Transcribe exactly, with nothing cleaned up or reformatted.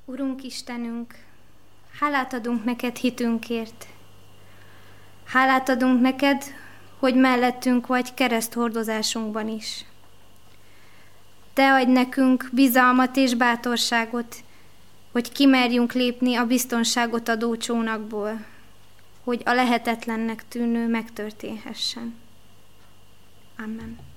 Urunk Istenünk, hálát adunk neked hitünkért. Hálát adunk neked, hogy mellettünk vagy kereszthordozásunkban is. Te adj nekünk bizalmat és bátorságot, hogy kimerjünk lépni a biztonságot adó csónakból, hogy a lehetetlennek tűnő megtörténhessen. Amen.